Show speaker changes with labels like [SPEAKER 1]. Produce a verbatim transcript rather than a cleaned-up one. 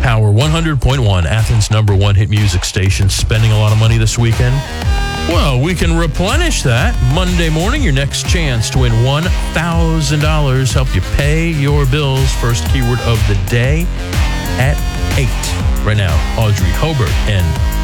[SPEAKER 1] Power one hundred point one, Athens' number one hit music station. Spending a lot of money this weekend? Well, we can replenish that. Monday morning, your next chance to win one thousand dollars. Help you pay your bills. First keyword of the day at eight. Right now, Audrey Hobart and